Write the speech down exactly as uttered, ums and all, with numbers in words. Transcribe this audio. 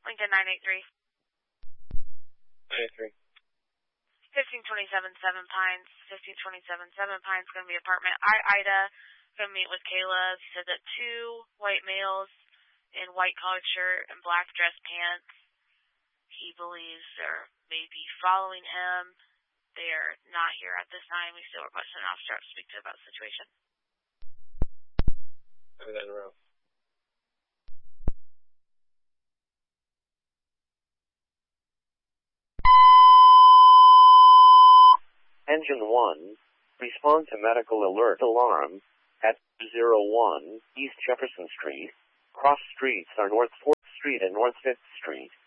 Lincoln nine eight three. nine eight three. fifteen twenty-seven Seven Pines. fifteen twenty-seven Seven Pines, going to be apartment I, Ida. Going to meet with Caleb. He said that two white males in white collared shirt and black dress pants. He believes they're maybe following him. They are not here at this time. We still request an officer to speak to about the situation. Maybe that in a row. Engine one, respond to medical alert alarm at zero one East Jefferson Street. Cross streets are North fourth Street and North fifth Street.